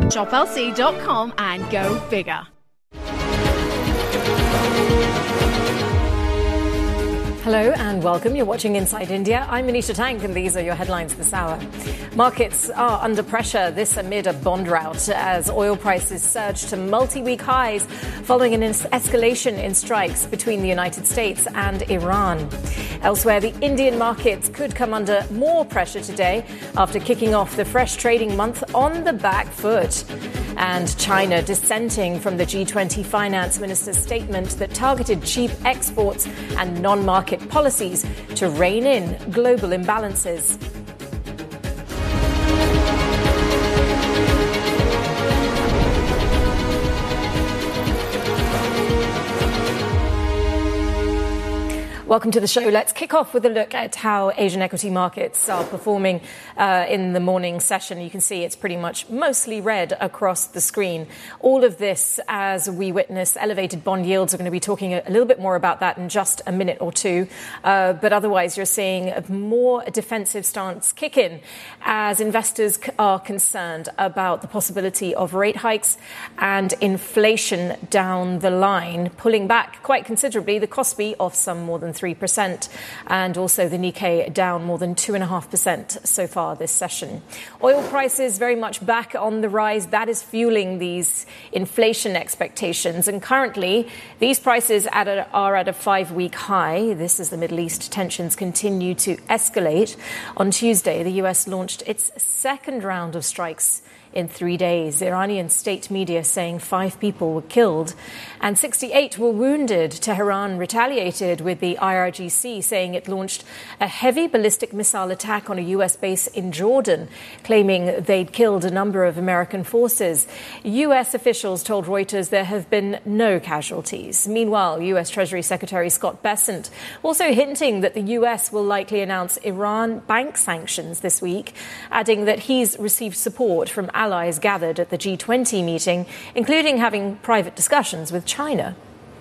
ShopLC.com and go bigger. Hello and welcome. You're watching Inside India. I'm Manisha Tank and these are your headlines this hour. Markets are under pressure, this amid a bond rout as oil prices surge to multi-week highs following an escalation in strikes between the United States and Iran. Elsewhere, the Indian markets could come under more pressure today after kicking off the fresh trading month on the back foot. And China dissenting from the G20 finance minister's statement that targeted cheap exports and non-market policies to rein in global imbalances. Welcome to the show. Let's kick off with a look at how Asian equity markets are performing in the morning session. You can see it's pretty much mostly red across the screen. All of this as we witness elevated bond yields. We're going to be talking a little bit more about that in just a minute or two. But otherwise, you're seeing a more defensive stance kick in as investors are concerned about the possibility of rate hikes and inflation down the line, pulling back quite considerably. The Kospi off some more than 3%, and also the Nikkei down more than 2.5% so far this session. Oil prices very much back on the rise. That is fueling these inflation expectations. And currently, these prices are at a 5-week high. This as the Middle East tensions continue to escalate. On Tuesday, the U.S. launched its second round of strikes in 3 days. Iranian state media saying 5 people were killed and 68 were wounded. Tehran retaliated with the IRGC saying it launched a heavy ballistic missile attack on a U.S. base in Jordan, claiming they'd killed a number of American forces. U.S. officials told Reuters there have been no casualties. Meanwhile, U.S. Treasury Secretary Scott Bessent also hinting that the U.S. will likely announce Iran bank sanctions this week, adding that he's received support from allies gathered at the G20 meeting, including having private discussions with China.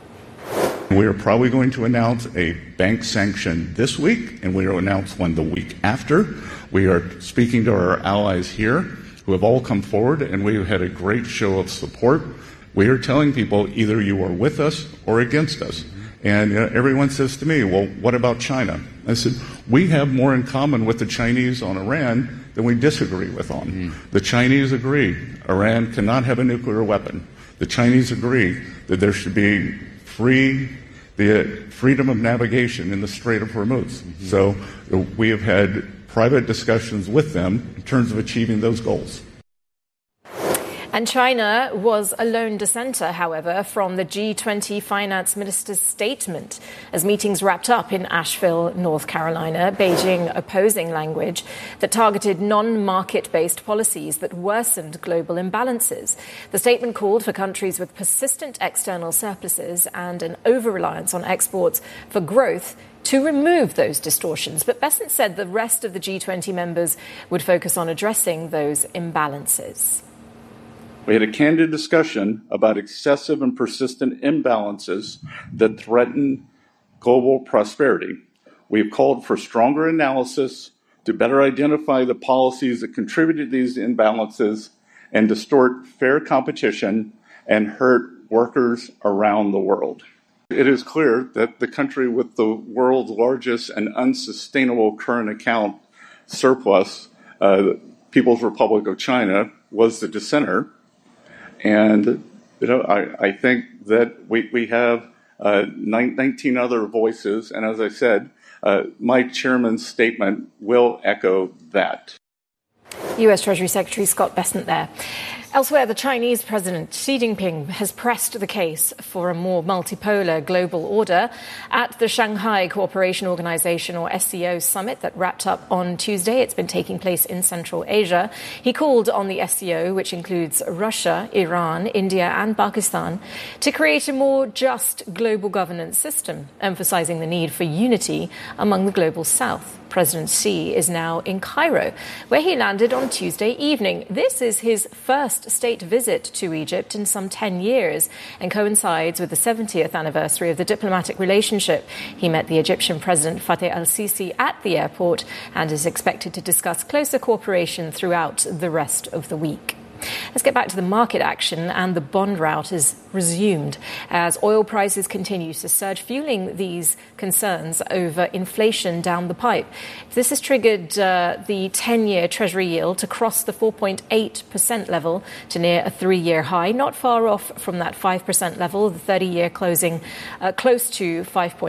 We are probably going to announce a bank sanction this week, and we will announce one the week after. We are speaking to our allies here who have all come forward, and we have had a great show of support. We are telling people either you are with us or against us. And everyone says to me, well, what about China? I said, we have more in common with the Chinese on Iran than we disagree with on. The Chinese agree Iran cannot have a nuclear weapon. The Chinese agree that there should be the freedom of navigation in the Strait of Hormuz. So we have had private discussions with them in terms of achieving those goals. And China was a lone dissenter, however, from the G20 finance minister's statement as meetings wrapped up in Asheville, North Carolina, Beijing opposing language that targeted non-market-based policies that worsened global imbalances. The statement called for countries with persistent external surpluses and an over-reliance on exports for growth to remove those distortions. But Bessent said the rest of the G20 members would focus on addressing those imbalances. We had a candid discussion about excessive and persistent imbalances that threaten global prosperity. We have called for stronger analysis to better identify the policies that contribute to these imbalances and distort fair competition and hurt workers around the world. It is clear that the country with the world's largest and unsustainable current account surplus, People's Republic of China, was the dissenter. And, I think that we have 19 other voices. And as I said, my chairman's statement will echo that. U.S. Treasury Secretary Scott Bessent there. Elsewhere, the Chinese President Xi Jinping has pressed the case for a more multipolar global order at the Shanghai Cooperation Organization, or SCO, summit that wrapped up on Tuesday. It's been taking place in Central Asia. He called on the SCO, which includes Russia, Iran, India and Pakistan, to create a more just global governance system, emphasizing the need for unity among the global south. President Xi is now in Cairo, where he landed on Tuesday evening. This is his first state visit to Egypt in some 10 years and coincides with the 70th anniversary of the diplomatic relationship. He met the Egyptian President Fattah al-Sisi at the airport and is expected to discuss closer cooperation throughout the rest of the week. Let's get back to the market action, and the bond rout is resumed as oil prices continue to surge, fueling these concerns over inflation down the pipe. This has triggered the 10-year Treasury yield to cross the 4.8% level to near a 3-year high, not far off from that 5% level, the 30-year closing close to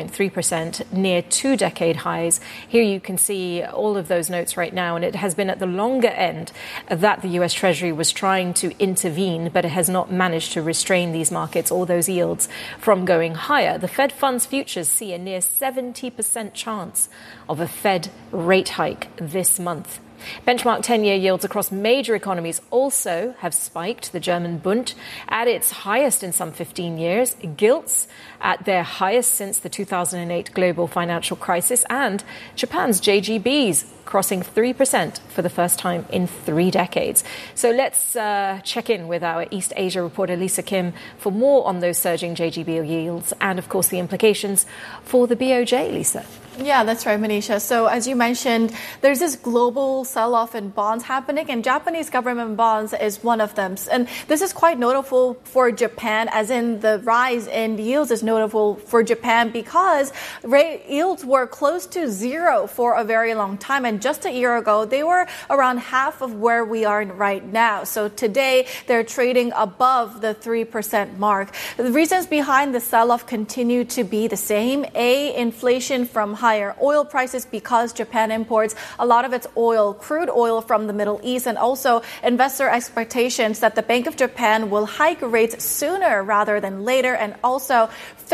5.3%, near 2-decade highs. Here you can see all of those notes right now, and it has been at the longer end that the US Treasury was trying to intervene, but it has not managed to restrain these markets or those yields from going higher. The Fed funds futures see a near 70% chance of a Fed rate hike this month. Benchmark 10-year yields across major economies also have spiked. The German Bund at its highest in some 15 years, gilts at their highest since the 2008 global financial crisis, and Japan's JGBs crossing 3% for the first time in 3 decades. So let's check in with our East Asia reporter Lisa Kim for more on those surging JGB yields and, of course, the implications for the BOJ, Lisa. Yeah, that's right, Manisha. So as you mentioned, there's this global sell-off in bonds happening, and Japanese government bonds is one of them. And this is quite notable for Japan, as in the rise in yields is notable for Japan because yields were close to zero for a very long time. And just a year ago, they were around half of where we are right now. So today, they're trading above the 3% mark. The reasons behind the sell-off continue to be the same. Inflation from higher oil prices because Japan imports a lot of its crude oil from the Middle East, and also investor expectations that the Bank of Japan will hike rates sooner rather than later, and also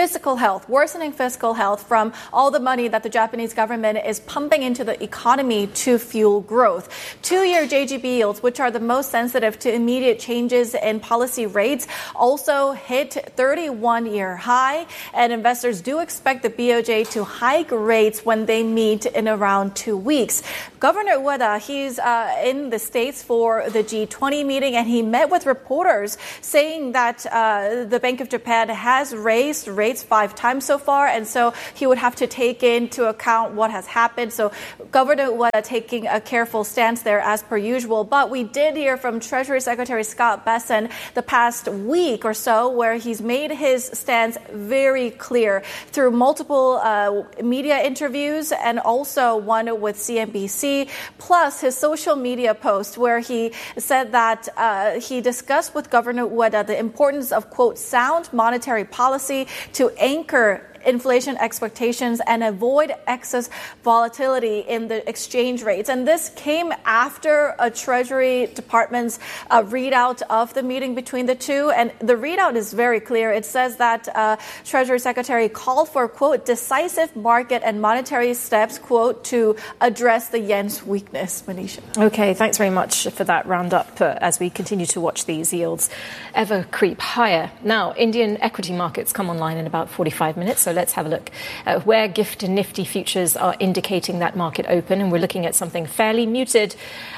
worsening fiscal health from all the money that the Japanese government is pumping into the economy to fuel growth. 2-year JGB yields, which are the most sensitive to immediate changes in policy rates, also hit 31-year high, and investors do expect the BOJ to hike rates when they meet in around 2 weeks. Governor Ueda, he's in the States for the G20 meeting, and he met with reporters saying that the Bank of Japan has raised rates 5 times so far, and so he would have to take into account what has happened. So Governor Ueda taking a careful stance there as per usual. But we did hear from Treasury Secretary Scott Bessent the past week or so, where he's made his stance very clear through multiple media interviews and also one with CNBC, plus his social media post where he said that he discussed with Governor Ueda the importance of, quote, sound monetary policy to anchor inflation expectations and avoid excess volatility in the exchange rates. And this came after a Treasury Department's readout of the meeting between the two. And the readout is very clear. It says that Treasury Secretary called for, quote, decisive market and monetary steps, quote, to address the yen's weakness. Manisha. Okay, thanks very much for that roundup as we continue to watch these yields ever creep higher. Now, Indian equity markets come online in about 45 minutes. So let's have a look at where GIFT and Nifty futures are indicating that market open. And we're looking at something fairly muted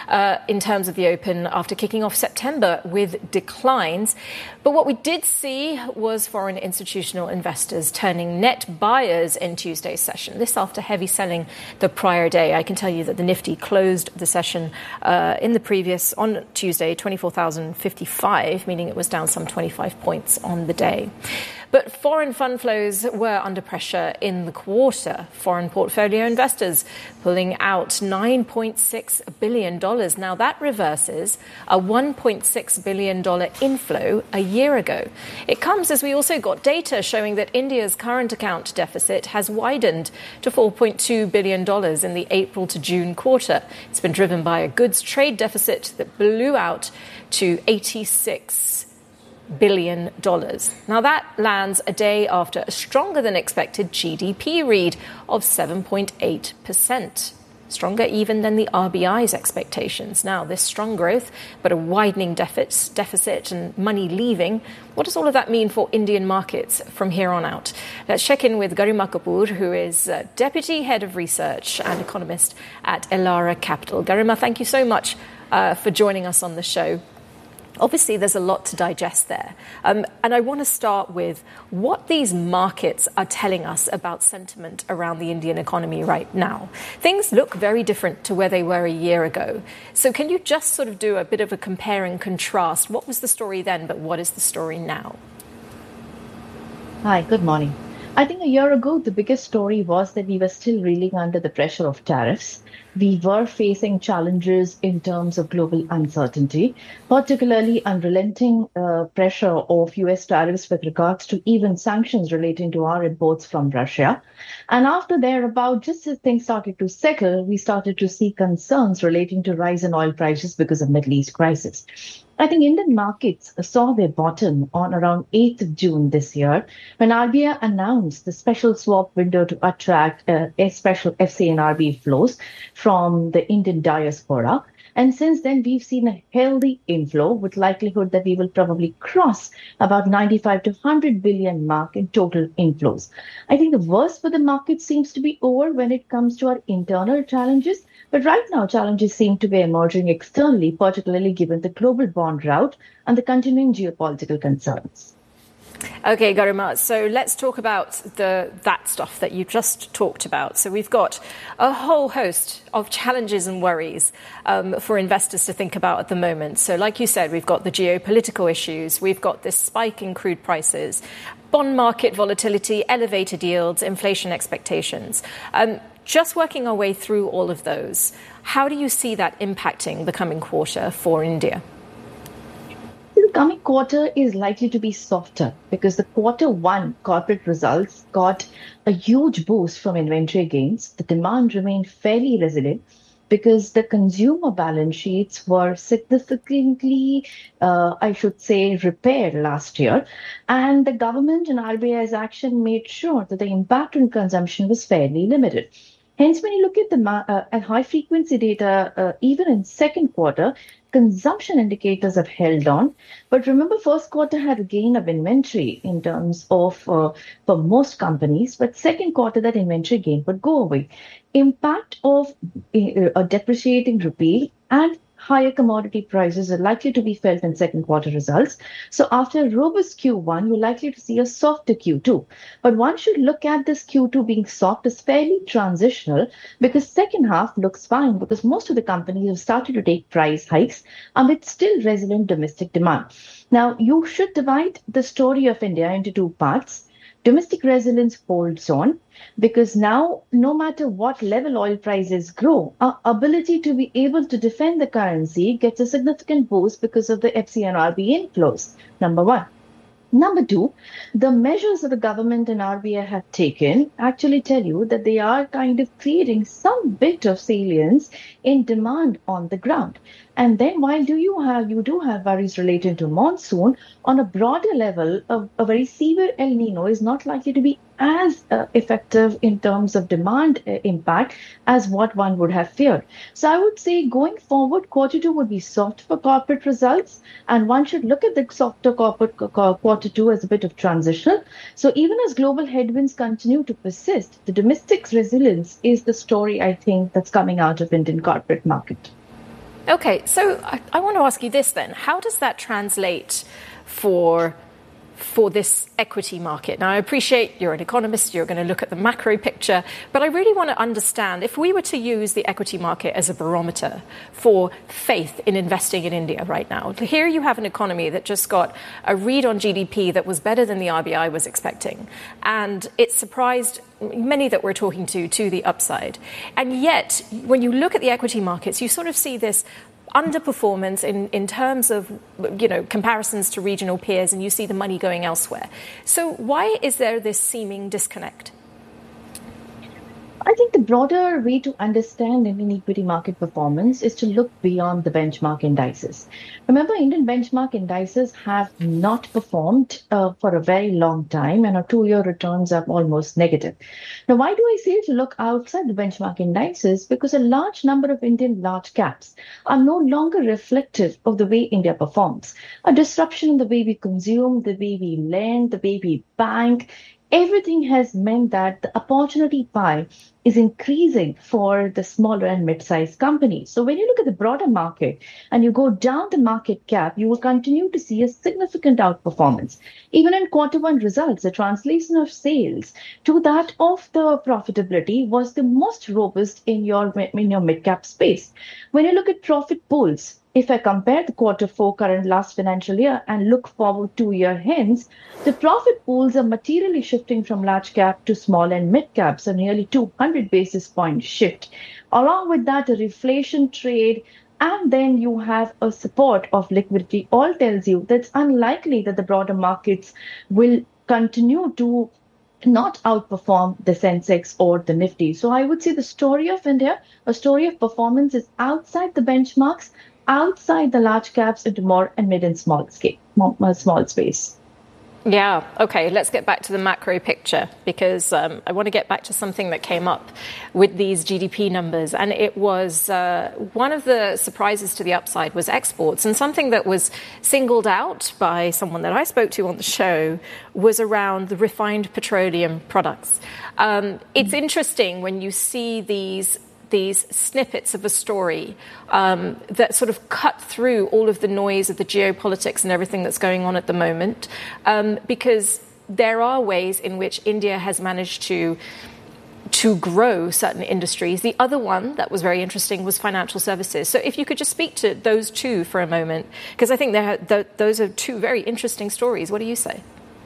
in terms of the open after kicking off September with declines. But what we did see was foreign institutional investors turning net buyers in Tuesday's session. This after heavy selling the prior day. I can tell you that the Nifty closed the session on Tuesday, 24,055, meaning it was down some 25 points on the day. But foreign fund flows were under pressure in the quarter. Foreign portfolio investors pulling out $9.6 billion. Now, that reverses a $1.6 billion inflow a year ago. It comes as we also got data showing that India's current account deficit has widened to $4.2 billion in the April to June quarter. It's been driven by a goods trade deficit that blew out to $86 billion. Now that lands a day after a stronger than expected GDP read of 7.8%. Stronger even than the RBI's expectations. Now, this strong growth, but a widening deficit and money leaving. What does all of that mean for Indian markets from here on out? Let's check in with Garima Kapoor, who is Deputy Head of Research and Economist at Elara Capital. Garima, thank you so much for joining us on the show. Obviously, there's a lot to digest there. And I want to start with what these markets are telling us about sentiment around the Indian economy right now. Things look very different to where they were a year ago. So can you just sort of do a bit of a compare and contrast? What was the story then, but what is the story now? Hi, good morning. I think a year ago, the biggest story was that we were still reeling under the pressure of tariffs. We were facing challenges in terms of global uncertainty, particularly unrelenting pressure of US tariffs with regards to even sanctions relating to our imports from Russia. And after thereabout, just as things started to settle, we started to see concerns relating to rise in oil prices because of Middle East crisis. I think Indian markets saw their bottom on around 8th of June this year when RBI announced the special swap window to attract special FCNRB flows from the Indian diaspora. And since then, we've seen a healthy inflow with likelihood that we will probably cross about 95 to 100 billion mark in total inflows. I think the worst for the market seems to be over when it comes to our internal challenges. But right now, challenges seem to be emerging externally, particularly given the global bond rout and the continuing geopolitical concerns. Okay, Garima, so let's talk about that stuff that you just talked about. So we've got a whole host of challenges and worries for investors to think about at the moment. So like you said, we've got the geopolitical issues, we've got this spike in crude prices, bond market volatility, elevated yields, inflation expectations. Just working our way through all of those, how do you see that impacting the coming quarter for India? The coming quarter is likely to be softer because the quarter one corporate results got a huge boost from inventory gains. The demand remained fairly resilient because the consumer balance sheets were significantly, repaired last year. And the government and RBI's action made sure that the impact on consumption was fairly limited. Hence, when you look at the high frequency data, even in second quarter, consumption indicators have held on. But remember, first quarter had a gain of inventory in terms of for most companies. But second quarter, that inventory gain would go away. Impact of a depreciating rupee and higher commodity prices are likely to be felt in second quarter results. So after a robust Q1, you're likely to see a softer Q2. But one should look at this Q2 being soft as fairly transitional because second half looks fine because most of the companies have started to take price hikes amid still resilient domestic demand. Now, you should divide the story of India into two parts. Domestic resilience holds on because now, no matter what level oil prices grow, our ability to be able to defend the currency gets a significant boost because of the FCNRB inflows, number one. Number two, the measures that the government and RBI have taken actually tell you that they are kind of creating some bit of salience in demand on the ground. And then while you do have worries related to monsoon, on a broader level, a very severe El Nino is not likely to be as effective in terms of demand impact as what one would have feared. So I would say going forward, quarter two would be soft for corporate results, and one should look at the softer corporate quarter two as a bit of transitional. So even as global headwinds continue to persist, the domestic resilience is the story, I think, that's coming out of Indian corporate market. Okay, so I want to ask you this then. How does that translate for this equity market? Now, I appreciate you're an economist, you're going to look at the macro picture, but I really want to understand if we were to use the equity market as a barometer for faith in investing in India right now. Here you have an economy that just got a read on GDP that was better than the RBI was expecting, and it surprised many that we're talking to the upside. And yet, when you look at the equity markets, you sort of see this underperformance in terms of, comparisons to regional peers, and you see the money going elsewhere. So why is there this seeming disconnect? I think the broader way to understand Indian equity market performance is to look beyond the benchmark indices. Remember, Indian benchmark indices have not performed for a very long time, and our two-year returns are almost negative. Now, why do I say to look outside the benchmark indices? Because a large number of Indian large caps are no longer reflective of the way India performs. A disruption in the way we consume, the way we lend, the way we bank, everything has meant that the opportunity pie is increasing for the smaller and mid-sized companies. So when you look at the broader market and you go down the market cap, you will continue to see a significant outperformance. Even in quarter one results, the translation of sales to that of the profitability was the most robust in your mid-cap space. When you look at profit pools, if I compare the quarter four current last financial year and look forward 2 year hence, the profit pools are materially shifting from large cap to small and mid cap, so nearly 200 basis point shift. Along with that, a reflation trade, and then you have a support of liquidity, all tells you that it's unlikely that the broader markets will continue to not outperform the Sensex or the Nifty. So I would say the story of India, a story of performance is outside the benchmarks, outside the large caps into more and mid and small scale, small space. Yeah, okay, let's get back to the macro picture because I want to get back to something that came up with these GDP numbers. And it was one of the surprises to the upside was exports. And something that was singled out by someone that I spoke to on the show was around the refined petroleum products. It's interesting when you see these snippets of a story that sort of cut through all of the noise of the geopolitics and everything that's going on at the moment, because there are ways in which India has managed to grow certain industries. The other one that was very interesting was financial services. So if you could just speak to those two for a moment, because I think those are two very interesting stories. What do you say?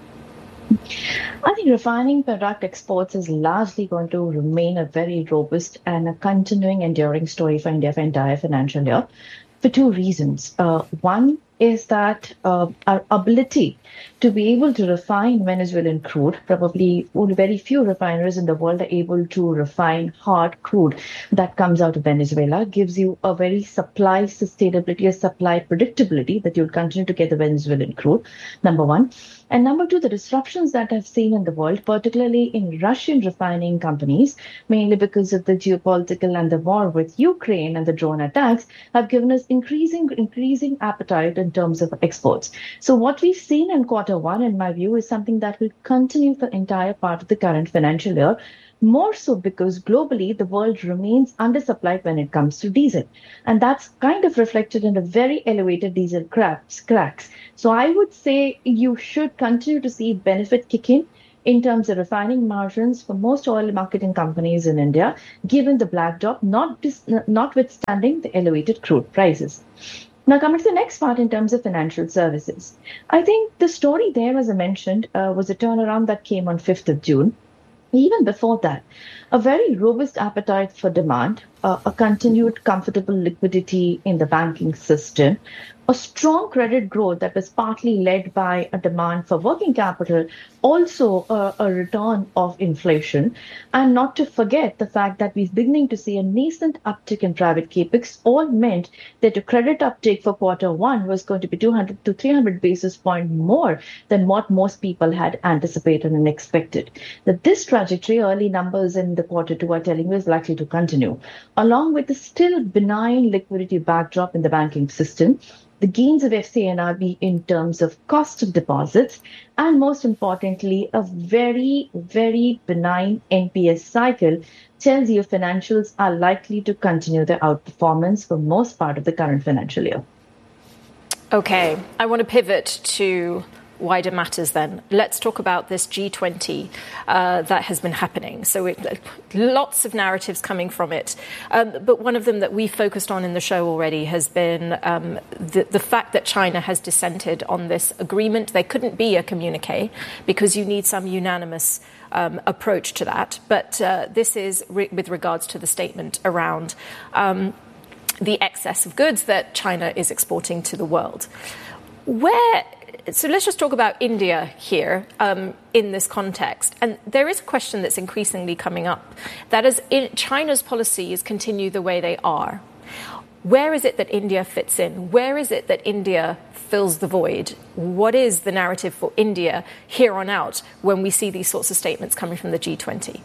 I think refining product exports is largely going to remain a very robust and a continuing, enduring story for India for entire financial year for two reasons. One is that our ability to be able to refine Venezuelan crude, probably only very few refineries in the world are able to refine hard crude that comes out of Venezuela, gives you a very supply sustainability, a supply predictability that you'll continue to get the Venezuelan crude, number one. And number two, the disruptions that I've seen in the world, particularly in Russian refining companies, mainly because of the geopolitical and the war with Ukraine and the drone attacks, have given us increasing appetite in terms of exports. So what we've seen in quarter one, in my view, is something that will continue for the entire part of the current financial year, more so because globally the world remains undersupplied when it comes to diesel. And that's kind of reflected in the very elevated diesel cracks. So I would say you should continue to see benefit kick in terms of refining margins for most oil marketing companies in India, given the backdrop, notwithstanding the elevated crude prices. Now, coming to the next part in terms of financial services, I think the story there, as I mentioned, was a turnaround that came on 5th of June. Even before that, a very robust appetite for demand, a continued comfortable liquidity in the banking system, a strong credit growth that was partly led by a demand for working capital, also a return of inflation, and not to forget the fact that we're beginning to see a nascent uptick in private capex, all meant that the credit uptake for quarter one was going to be 200 to 300 basis points more than what most people had anticipated and expected. That this trajectory, early numbers in the quarter two are telling you, is likely to continue, along with the still benign liquidity backdrop in the banking system, the gains of FCNRB in terms of cost of deposits, and most importantly, a very, very benign NPS cycle tells you financials are likely to continue their outperformance for most part of the current financial year. Okay, I want to pivot to wider matters then. Let's talk about this G20 that has been happening. So lots of narratives coming from it. But one of them that we focused on in the show already has been the fact that China has dissented on this agreement. There couldn't be a communique because you need some unanimous approach to that. But this is with regards to the statement around the excess of goods that China is exporting to the world. So let's just talk about India here in this context. And there is a question that's increasingly coming up. That is, China's policies continue the way they are. Where is it that India fits in? Where is it that India fills the void? What is the narrative for India here on out when we see these sorts of statements coming from the G20?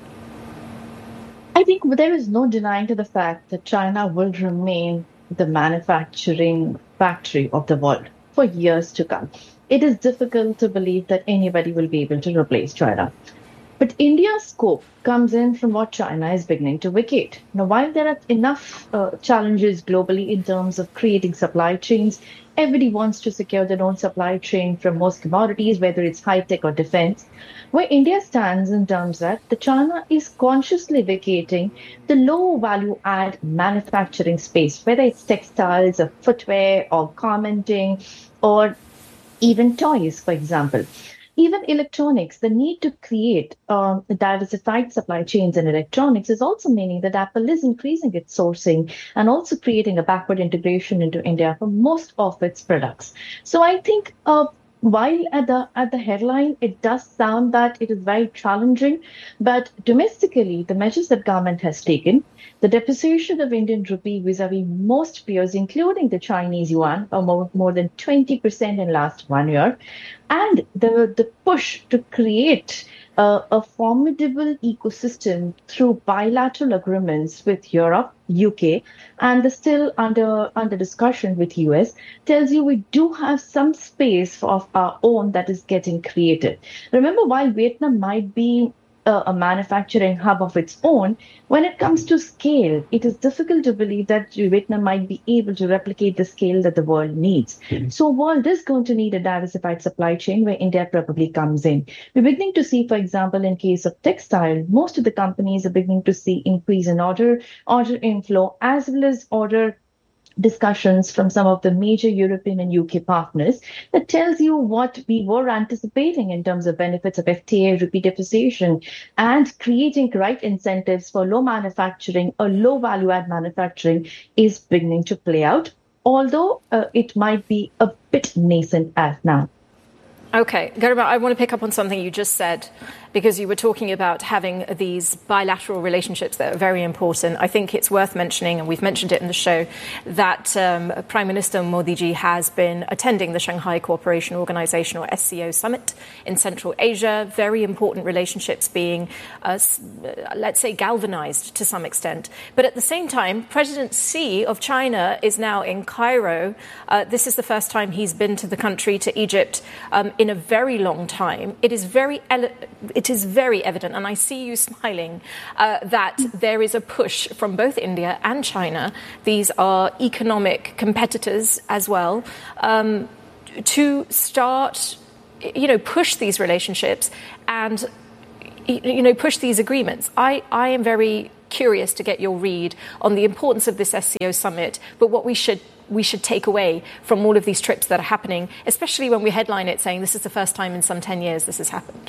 I think there is no denying to the fact that China will remain the manufacturing factory of the world. for years to come. It is difficult to believe that anybody will be able to replace China. But India's scope comes in from what China is beginning to vacate. Now, while there are enough challenges globally in terms of creating supply chains, everybody wants to secure their own supply chain from most commodities, whether it's high tech or defense. Where India stands in terms that the China is consciously vacating the low value add manufacturing space, whether it's textiles or footwear or garmenting or even toys, for example. Even electronics, the need to create diversified supply chains in electronics is also meaning that Apple is increasing its sourcing and also creating a backward integration into India for most of its products. So I think while at the headline, it does sound that it is very challenging, but domestically, the measures that government has taken, the depreciation of Indian rupee vis-a-vis most peers, including the Chinese yuan, are more than 20% in last 1 year, and the push to create a formidable ecosystem through bilateral agreements with Europe, UK, and the still under discussion with US tells you we do have some space of our own that is getting created. Remember, while Vietnam might be a manufacturing hub of its own, when it comes to scale, it is difficult to believe that Vietnam might be able to replicate the scale that the world needs. So world is going to need a diversified supply chain where India probably comes in. We're beginning to see, for example, in case of textile, most of the companies are beginning to see increase in order inflow, as well as order discussions from some of the major European and UK partners that tells you what we were anticipating in terms of benefits of FTA, rupee depreciation, and creating right incentives for low manufacturing or low value add manufacturing is beginning to play out, although it might be a bit nascent as now. Okay, Garima, I want to pick up on something you just said, because you were talking about having these bilateral relationships that are very important. I think it's worth mentioning, and we've mentioned it in the show, that Prime Minister Modi ji has been attending the Shanghai Cooperation Organization, or SCO summit in Central Asia. Very important relationships being, let's say, galvanized to some extent. But at the same time, President Xi of China is now in Cairo. This is the first time he's been to the country, to Egypt, in a very long time. It is very evident, and I see you smiling, that there is a push from both India and China. These are economic competitors as well, to start, push these relationships and, push these agreements. I am very curious to get your read on the importance of this SCO summit, but what we should take away from all of these trips that are happening, especially when we headline it saying this is the first time in some 10 years this has happened.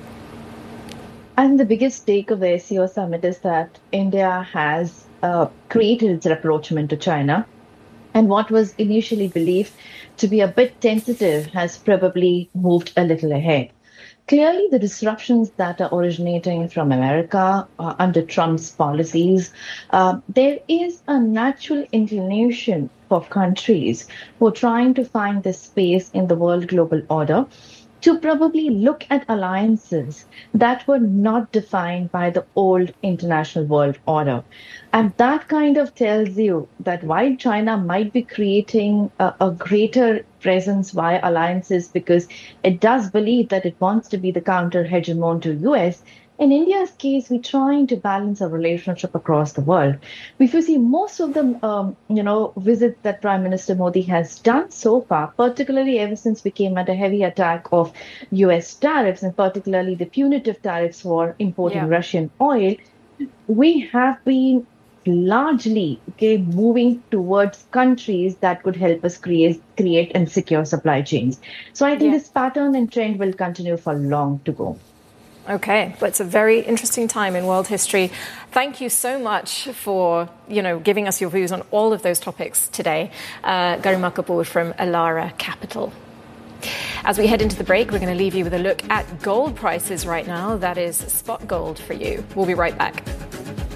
And the biggest take of the SCO summit is that India has created its rapprochement to China. And what was initially believed to be a bit tentative has probably moved a little ahead. Clearly, the disruptions that are originating from America under Trump's policies, there is a natural inclination for countries who are trying to find this space in the world global order to probably look at alliances that were not defined by the old international world order. And that kind of tells you that while China might be creating a greater presence via alliances because it does believe that it wants to be the counter hegemon to US, in India's case, we're trying to balance a relationship across the world. If you see most of the, visits that Prime Minister Modi has done so far, particularly ever since we came under heavy attack of US tariffs, and particularly the punitive tariffs for importing Russian oil, we have been largely moving towards countries that could help us create and secure supply chains. So I think this pattern and trend will continue for long to go. Okay, well, it's a very interesting time in world history. Thank you so much for, giving us your views on all of those topics today. Garima Kapoor from Elara Capital. As we head into the break, we're going to leave you with a look at gold prices right now. That is spot gold for you. We'll be right back.